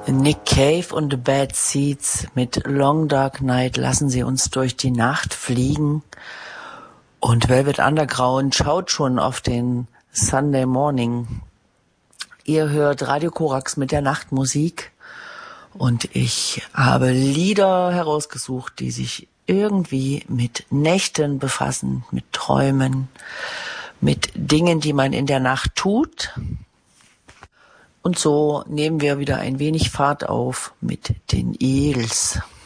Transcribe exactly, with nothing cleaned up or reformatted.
Nick Cave und The Bad Seeds mit Long Dark Night lassen sie uns durch die Nacht fliegen. Und Velvet Underground schaut schon auf den Sunday Morning. Ihr hört Radio Korax mit der Nachtmusik. Und ich habe Lieder herausgesucht, die sich irgendwie mit Nächten befassen, mit Träumen, mit Dingen, die man in der Nacht tut. Und so nehmen wir wieder ein wenig Fahrt auf mit den Eagles.